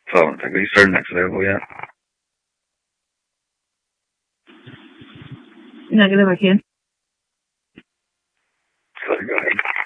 So I don't think we started next level yet. Negative, I can. So go ahead.